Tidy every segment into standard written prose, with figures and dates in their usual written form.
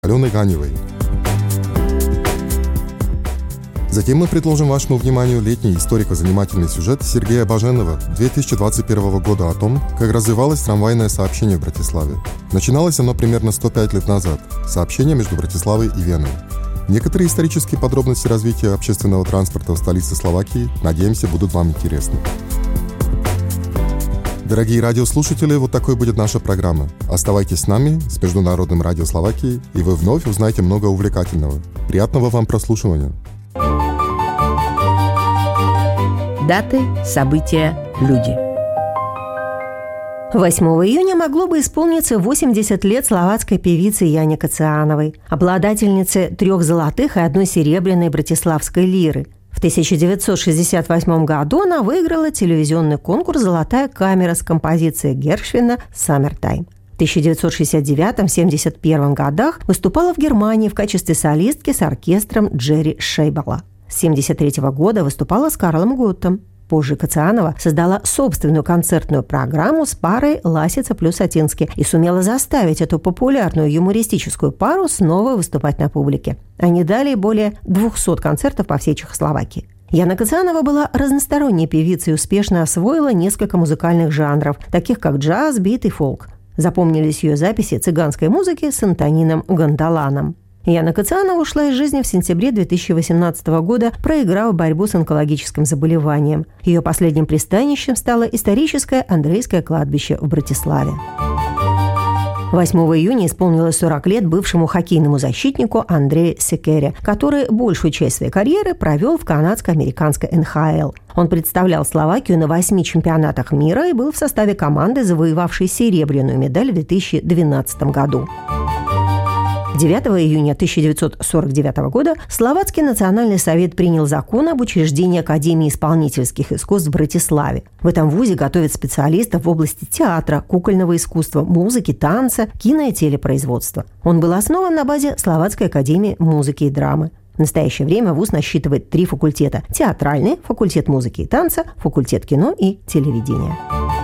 Аленой Ганевой. Затем мы предложим вашему вниманию летний историко-занимательный сюжет Сергея Баженова 2021 года о том, как развивалось трамвайное сообщение в Братиславе. Начиналось оно примерно 105 лет назад, сообщение между Братиславой и Веной. Некоторые исторические подробности развития общественного транспорта в столице Словакии, надеемся, будут вам интересны. Дорогие радиослушатели, вот такой будет наша программа. Оставайтесь с нами, с Международным радио Словакии, и вы вновь узнаете много увлекательного. Приятного вам прослушивания. Даты, события, люди. 8 июня могло бы исполниться 80 лет словацкой певице Яне Кациановой, обладательнице 3 золотых и 1 серебряной братиславской лиры. В 1968 году она выиграла телевизионный конкурс «Золотая камера» с композицией Гершвина «Саммертайм». В 1969-71 годах выступала в Германии в качестве солистки с оркестром Джерри Шейбела. С 1973 года выступала с Карлом Готтом. Позже Кацианова создала собственную концертную программу с парой Ласица плюс Атински и сумела заставить эту популярную юмористическую пару снова выступать на публике. Они дали более 200 концертов по всей Чехословакии. Яна Кацианова была разносторонней певицей и успешно освоила несколько музыкальных жанров, таких как джаз, бит и фолк. Запомнились ее записи цыганской музыки с Антонином Гондоланом. Яна Кацианова ушла из жизни в сентябре 2018 года, проиграв борьбу с онкологическим заболеванием. Ее последним пристанищем стало историческое Андрейское кладбище в Братиславе. 8 июня исполнилось 40 лет бывшему хоккейному защитнику Андрею Секере, который большую часть своей карьеры провел в канадско-американской НХЛ. Он представлял Словакию на 8 чемпионатах мира и был в составе команды, завоевавшей серебряную медаль в 2012 году. 9 июня 1949 года Словацкий национальный совет принял закон об учреждении Академии исполнительских искусств в Братиславе. В этом вузе готовят специалистов в области театра, кукольного искусства, музыки, танца, кино и телепроизводства. Он был основан на базе Словацкой академии музыки и драмы. В настоящее время вуз насчитывает 3 факультета – театральный, факультет музыки и танца, факультет кино и телевидения.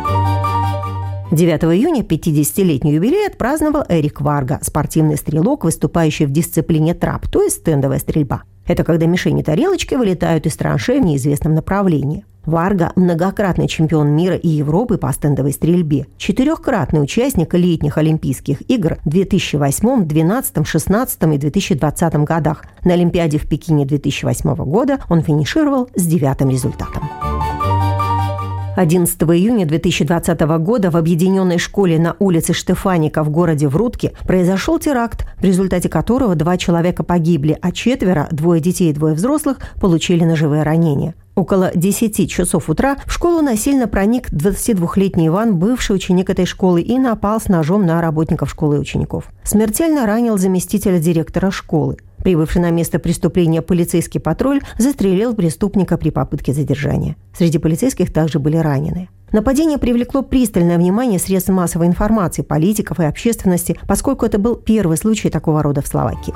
9 июня 50-летний юбилей отпраздновал Эрик Варга, спортивный стрелок, выступающий в дисциплине трап, то есть стендовая стрельба. Это когда мишени тарелочки вылетают из траншеи в неизвестном направлении. Варга – многократный чемпион мира и Европы по стендовой стрельбе, 4-кратный участник летних Олимпийских игр в 2008, 2012, 2016 и 2020 годах. На Олимпиаде в Пекине 2008 года он финишировал с 9-м результатом. 11 июня 2020 года в объединенной школе на улице Штефаника в городе Врутки произошел теракт, в результате которого 2 человека погибли, а 4, 2 детей и 2 взрослых, получили ножевые ранения. Около 10 часов утра в школу насильно проник 22-летний Иван, бывший ученик этой школы, и напал с ножом на работников школы и учеников. Смертельно ранил заместителя директора школы. Прибывший на место преступления полицейский патруль застрелил преступника при попытке задержания. Среди полицейских также были ранены. Нападение привлекло пристальное внимание средств массовой информации, политиков и общественности, поскольку это был первый случай такого рода в Словакии.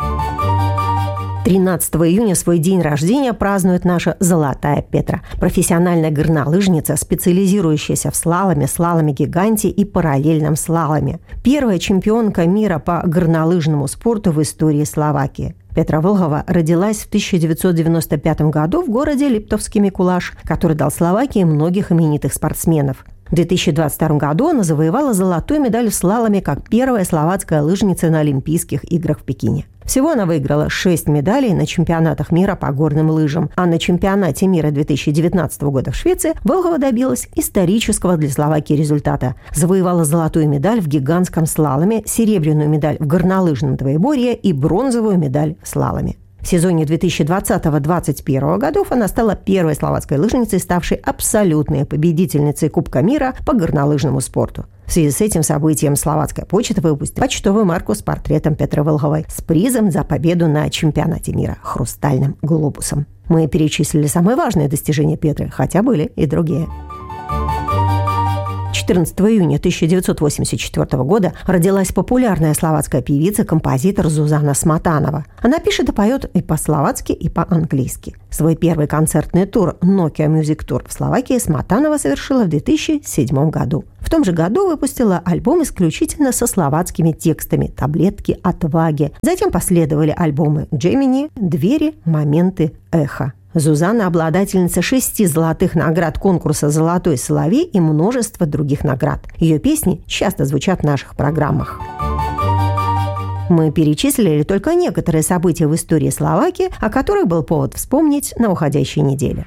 13 июня свой день рождения празднует наша Золотая Петра, профессиональная горнолыжница, специализирующаяся в слаломе-гиганте и параллельном слаломе. Первая чемпионка мира по горнолыжному спорту в истории Словакии. Петра Волгова родилась в 1995 году в городе Липтовский Микулаш, который дал Словакии многих именитых спортсменов. В 2022 году она завоевала золотую медаль в слаломе как первая словацкая лыжница на Олимпийских играх в Пекине. Всего она выиграла 6 медалей на чемпионатах мира по горным лыжам, а на чемпионате мира 2019 года в Швеции Волгова добилась исторического для Словакии результата. Завоевала золотую медаль в гигантском слаломе, серебряную медаль в горнолыжном двоеборье и бронзовую медаль в слаломе. В сезоне 2020-2021 годов она стала первой словацкой лыжницей, ставшей абсолютной победительницей Кубка мира по горнолыжному спорту. В связи с этим событием словацкая почта выпустила почтовую марку с портретом Петры Волговой с призом за победу на чемпионате мира – хрустальным глобусом. Мы перечислили самые важные достижения Петры, хотя были и другие. 14 июня 1984 года родилась популярная словацкая певица-композитор Зузана Сматанова. Она пишет и поет и по-словацки, и по-английски. Свой первый концертный тур Nokia Music Tour в Словакии Сматанова совершила в 2007 году. В том же году выпустила альбом исключительно со словацкими текстами «Таблетки отваги». Затем последовали альбомы «Джемини», «Двери», «Моменты», «Эхо». Зузана – обладательница 6 золотых наград конкурса «Золотой соловей» и множества других наград. Ее песни часто звучат в наших программах. Мы перечислили только некоторые события в истории Словакии, о которых был повод вспомнить на уходящей неделе.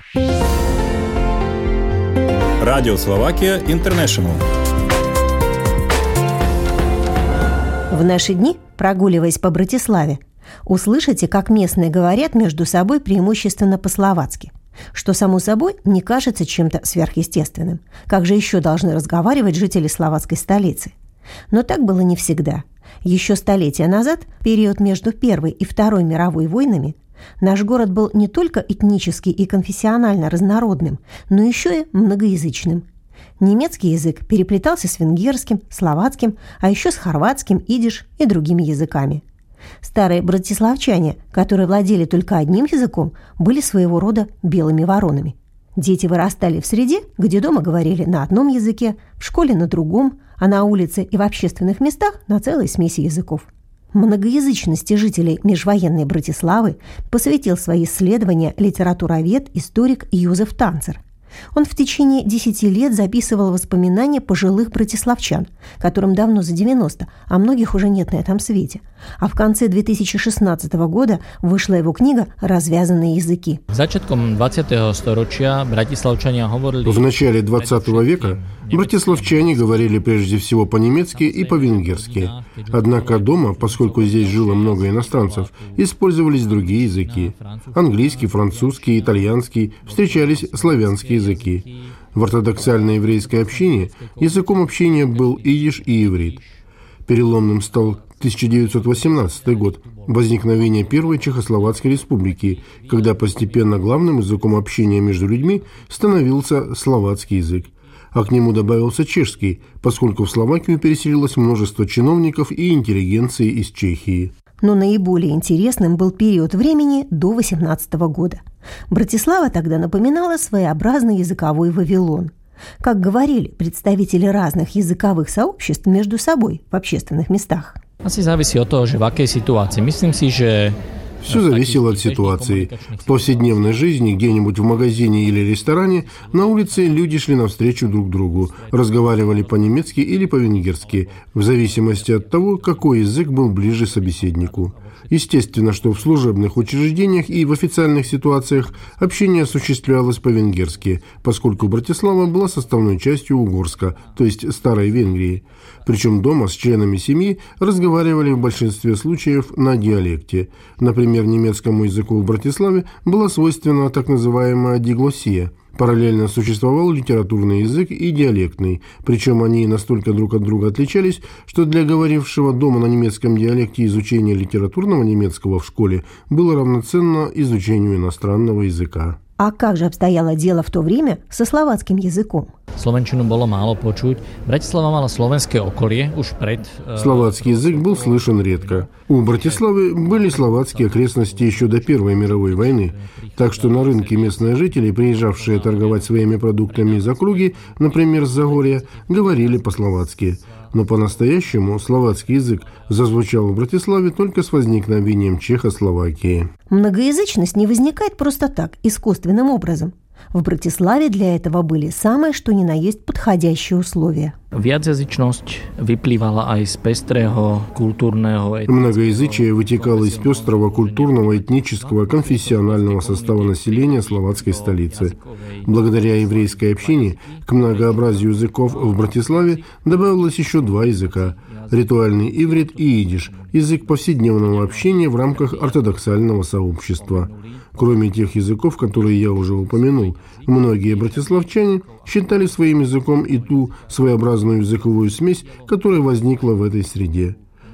Радио Словакия Интернешнл. В наши дни, прогуливаясь по Братиславе, услышите, как местные говорят между собой преимущественно по-словацки, что, само собой, не кажется чем-то сверхъестественным. Как же еще должны разговаривать жители словацкой столицы? Но так было не всегда. Еще столетия назад, в период между Первой и Второй мировой войнами, наш город был не только этнически и конфессионально разнородным, но еще и многоязычным. Немецкий язык переплетался с венгерским, словацким, а еще с хорватским, идиш и другими языками. Старые братиславчане, которые владели только одним языком, были своего рода белыми воронами. Дети вырастали в среде, где дома говорили на одном языке, в школе на другом, а на улице и в общественных местах на целой смеси языков. Многоязычности жителей межвоенной Братиславы посвятил свои исследования литературовед, историк Юзеф Танцер. Он в течение 10 лет записывал воспоминания пожилых братиславчан, которым давно за 90, а многих уже нет на этом свете. А в конце 2016 года вышла его книга «Развязанные языки». В начале 20 века братиславчане говорили прежде всего по-немецки и по-венгерски. Однако дома, поскольку здесь жило много иностранцев, использовались другие языки. Английский, французский, итальянский, встречались славянские языки. В ортодоксальной еврейской общине языком общения был идиш и иврит. Переломным стал 1918 год, возникновение Первой Чехословацкой республики, когда постепенно главным языком общения между людьми становился словацкий язык, а к нему добавился чешский, поскольку в Словакию переселилось множество чиновников и интеллигенции из Чехии. Но наиболее интересным был период времени до 18 года. Братислава тогда напоминала своеобразный языковой Вавилон. Как говорили представители разных языковых сообществ между собой в общественных местах. Asi závisí od toho, že v akej situácii. Myslím si, že Все зависело от ситуации. В повседневной жизни, где-нибудь в магазине или ресторане, на улице люди шли навстречу друг другу, разговаривали по-немецки или по-венгерски, в зависимости от того, какой язык был ближе собеседнику. Естественно, что в служебных учреждениях и в официальных ситуациях общение осуществлялось по-венгерски, поскольку Братислава была составной частью Угорска, то есть Старой Венгрии. Причем дома с членами семьи разговаривали в большинстве случаев на диалекте. Например, немецкому языку в Братиславе была свойственна так называемая диглоссия. Параллельно существовал литературный язык и диалектный, причем они настолько друг от друга отличались, что для говорившего дома на немецком диалекте изучение литературного немецкого в школе было равноценно изучению иностранного языка. А как же обстояло дело в то время со словацким языком? Slovenčinu bolo málo počuť. Bratislava mala slovenské okolie už pred... Словацкий язык был слышен редко. У Братиславы были словацкие окрестности еще до Первой мировой войны, так что на рынке местные жители, приезжавшие торговать своими продуктами из округи, например, с Загорья, говорили по-словацки. Но по-настоящему словацкий язык зазвучал в Братиславе только с возникновением Чехословакии. Многоязычность не возникает просто так, искусственным образом. В Братиславе для этого были самые что ни на есть подходящие условия. Viacjazyčnosť vyplývala aj z pestrého kultúrneho... Многоязычие вытекало из пестрого культурного, этнического, конфессионального состава населения словацкой столицы. Благодаря еврейской общине к многообразию языков в Братиславе добавилось еще 2 языка – ритуальный иврит и идиш – язык повседневного общения в рамках ортодоксального сообщества. Кроме тех языков, которые я уже упомянул, многие братиславчане считали своим языком и ту своеобразную языковую смесь, которая возникла в этой среде.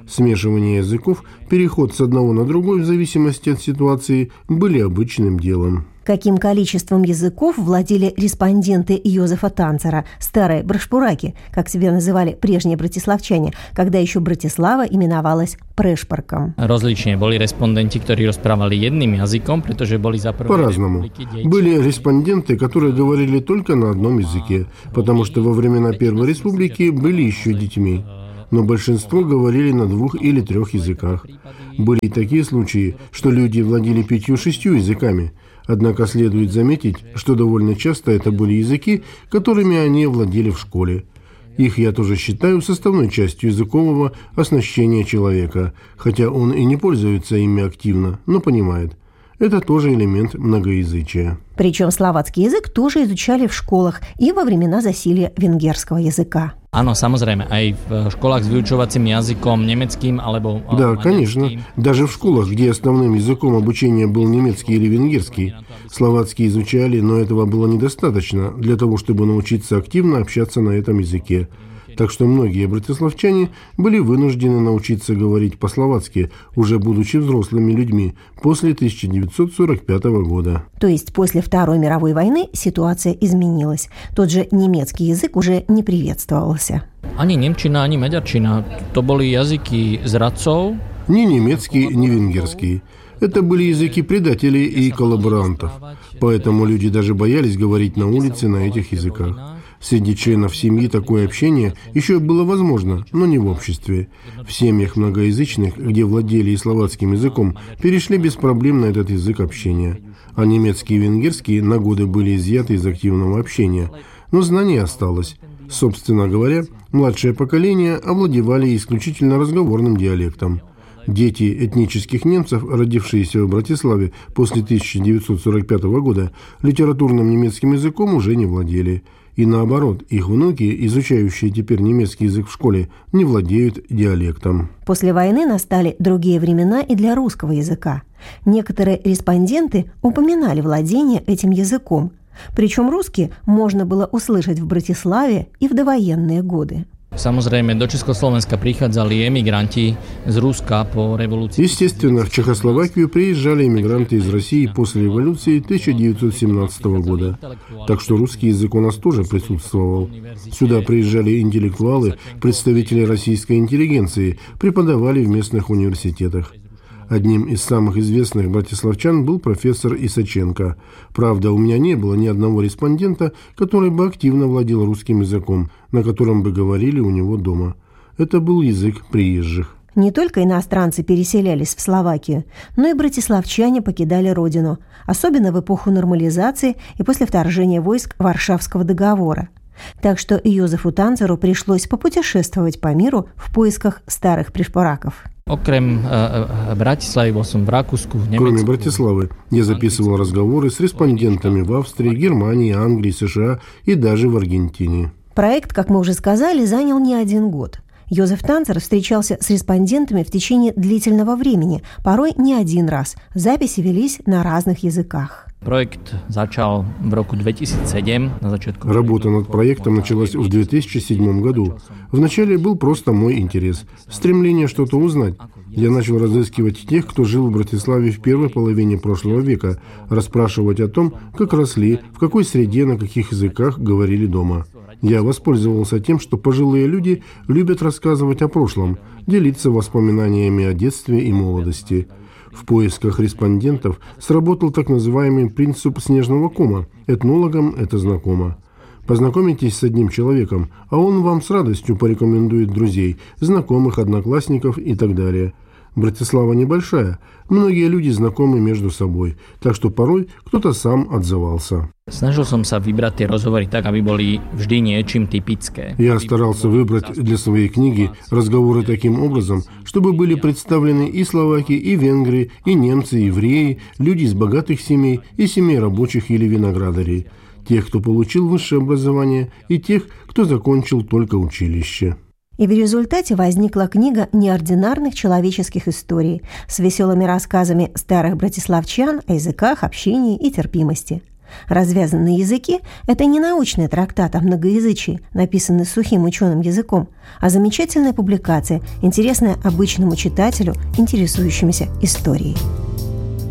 Смешивание языков, переход с одного на другой в зависимости от ситуации были обычным делом. Каким количеством языков владели респонденты Йозефа Танцера, старые брошпураки, как себя называли прежние братиславчане, когда еще Братислава именовалась Прешпарком? Rozlične boli respondenti, ktorí rozprávali jedným jazykom, pretože boli za prvé По-разному. Были респонденты, которые говорили только на одном языке, потому что во времена Первой Республики были еще детьми. Но большинство говорили на 2 или 3 языках. Были и такие случаи, что люди владели 5-6 языками. Однако следует заметить, что довольно часто это были языки, которыми они владели в школе. Их я тоже считаю составной частью языкового оснащения человека, хотя он и не пользуется ими активно, но понимает. Это тоже элемент многоязычия. Причем словацкий язык тоже изучали в школах и во времена засилья венгерского языка. Áno, samozrejme, aj v školách s vyučovacím jazykom nemeckým alebo Да, конечно. Даже в школах, где основным языком обучения был немецкий или венгерский, словацкий изучали, но этого было недостаточно для того, чтобы научиться активно общаться на этом языке. Так что многие братиславчане были вынуждены научиться говорить по-словацки, уже будучи взрослыми людьми, после 1945 года. То есть после Второй мировой войны ситуация изменилась. Тот же немецкий язык уже не приветствовался. Ani nemčina, ani maďarčina. To boli jazyky zradcov. Ни немецкий, ни венгерский. Это были языки предателей и коллаборантов. Поэтому люди даже боялись говорить на улице на этих языках. Среди членов семьи такое общение еще было возможно, но не в обществе. В семьях многоязычных, где владели и словацким языком, перешли без проблем на этот язык общения. А немецкий и венгерский на годы были изъяты из активного общения. Но знание осталось. Собственно говоря, младшее поколение овладевали исключительно разговорным диалектом. Дети этнических немцев, родившиеся в Братиславе после 1945 года, литературным немецким языком уже не владели. И наоборот, их внуки, изучающие теперь немецкий язык в школе, не владеют диалектом. После войны настали другие времена и для русского языка. Некоторые респонденты упоминали владение этим языком. Причем русский можно было услышать в Братиславе и в довоенные годы. Samozrejme, do Československa prichádzali emigranti z Ruska po revolúcii. Естественно, в Чехословакию приезжали эмигранты из России после революции 1917 года. Так что русский язык у нас тоже присутствовал. Сюда приезжали интеллектуалы, представители российской интеллигенции, преподавали в местных университетах. Одним из самых известных братиславчан был профессор Исаченко. Правда, у меня не было ни одного респондента, который бы активно владел русским языком, на котором бы говорили у него дома. Это был язык приезжих. Не только иностранцы переселялись в Словакию, но и братиславчане покидали родину, особенно в эпоху нормализации и после вторжения войск Варшавского договора. Так что Йозефу Танцеру пришлось попутешествовать по миру в поисках старых пришпораков. Кроме Братиславы, я записывал разговоры с респондентами в Австрии, Германии, Англии, США и даже в Аргентине. Проект, как мы уже сказали, занял не 1 год. Йозеф Танцер встречался с респондентами в течение длительного времени, порой не 1 раз. Записи велись на разных языках. Проект начал в року 2007. Работа над проектом началась в 2007 году. Вначале был просто мой интерес, стремление что-то узнать. Я начал разыскивать тех, кто жил в Братиславе в первой половине прошлого века, расспрашивать о том, как росли, в какой среде, на каких языках говорили дома. Я воспользовался тем, что пожилые люди любят рассказывать о прошлом, делиться воспоминаниями о детстве и молодости. В поисках респондентов сработал так называемый принцип снежного кома. Этнологам это знакомо. Познакомитесь с одним человеком, а он вам с радостью порекомендует друзей, знакомых, одноклассников и так далее. Братислава небольшая, многие люди знакомы между собой, так что порой кто-то сам отзывался. Snažil som sa vybrať tie rozhovory tak, aby boli vždy niečím typické. Я старался выбрать для своей книги разговоры таким образом, чтобы были представлены и словаки, и венгры, и немцы, и евреи, люди из богатых семей и семей рабочих или виноградарей, тех, кто получил высшее образование, и тех, кто закончил только училище. И в результате возникла книга неординарных человеческих историй с веселыми рассказами старых братиславчан о языках, общении и терпимости. Развязанные языки – это не научный трактат о многоязычии, написанный сухим ученым языком, а замечательная публикация, интересная обычному читателю, интересующемуся историей.